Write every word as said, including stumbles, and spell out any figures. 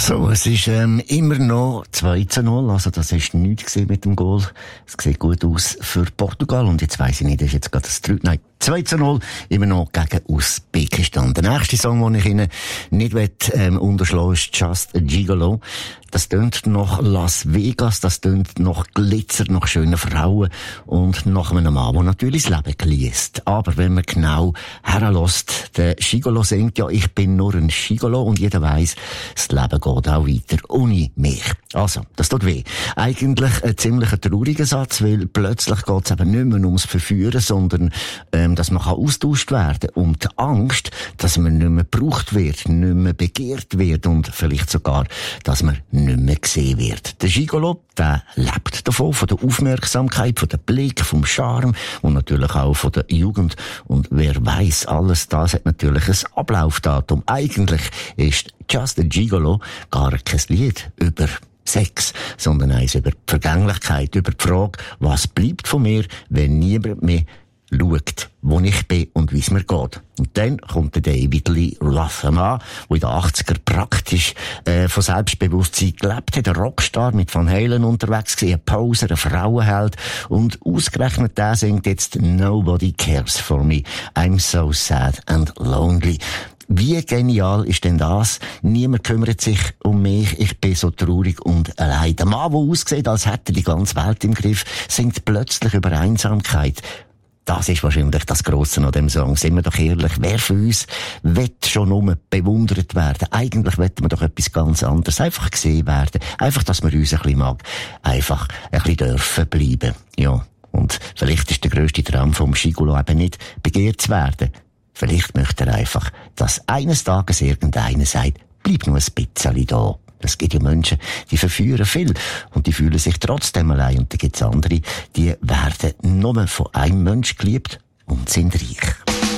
So, es ist ähm, immer noch zwei zu null, also das ist nichts mit dem Goal. Es sieht gut aus für Portugal und jetzt weiss ich nicht, das ist jetzt gerade das drei, nein, zwei zu null, immer noch gegen Usbekistan. Der nächste Song, den ich Ihnen nicht will, ähm, unterschlagen, ist Just a Gigolo. Das tönt nach Las Vegas, das tönt nach Glitzer, nach schönen Frauen und nach einem Mann, der natürlich das Leben geliest. Aber wenn man genau herlässt, der Gigolo singt ja, ich bin nur ein Gigolo und jeder weiss, das Leben geht auch weiter ohne mich. Also, das tut weh. Eigentlich ein ziemlich trauriger Satz, weil plötzlich geht es eben nicht mehr ums Verführen, sondern ähm, dass man kann austauscht werden und die Angst, dass man nicht mehr gebraucht wird, nicht mehr begehrt wird und vielleicht sogar, dass man nicht mehr gesehen wird. Der Gigolo, der lebt davon, von der Aufmerksamkeit, von dem Blick, vom Charme und natürlich auch von der Jugend. Und wer weiss, alles das hat natürlich ein Ablaufdatum. Eigentlich ist Just a Gigolo gar kein Lied über Sex, sondern eins über die Vergänglichkeit, über die Frage, was bleibt von mir, wenn niemand mehr schaut, wo ich bin und wie es mir geht. Und dann kommt der David Lee Roth an, der in den achtziger praktisch äh, von Selbstbewusstsein gelebt hat, ein Rockstar mit Van Halen unterwegs gewesen, ein Poser, ein Frauenheld und ausgerechnet der singt jetzt Nobody Cares for Me, I'm so sad and lonely. Wie genial ist denn das? Niemand kümmert sich um mich, ich bin so traurig und allein. Der Mann, der aussieht, als hätte er die ganze Welt im Griff, singt plötzlich über Einsamkeit. Das ist wahrscheinlich das Grosse an dem Song. Sind wir doch ehrlich, wer von uns will schon nur bewundert werden? Eigentlich wollen wir doch etwas ganz anderes. Einfach gesehen werden. Einfach, dass man uns ein bisschen mag. Einfach ein bisschen dürfen bleiben. Ja. Und vielleicht ist der grösste Traum vom Gigolo eben nicht, begehrt zu werden. Vielleicht möchte er einfach, dass eines Tages irgendeiner sagt, bleib nur ein bisschen da. Es gibt ja Menschen, die verführen viel und die fühlen sich trotzdem allein. Und da gibt es andere, die werden nur von einem Menschen geliebt und sind reich.